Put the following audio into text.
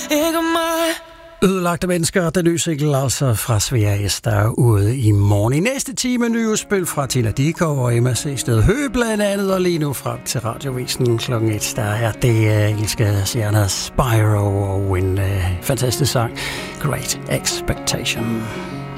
Ikke mig. Ødelagte mennesker, den nye single altså fra Sverige, der er ude i morgen. I næste time nye udspil fra Tina Dickow og Emma C. Sted Høgh blandt andet, og lige nu frem til radiovisen kl. 1, der er det engelske stjerner Spyro og en fantastisk sang, Great Expectation.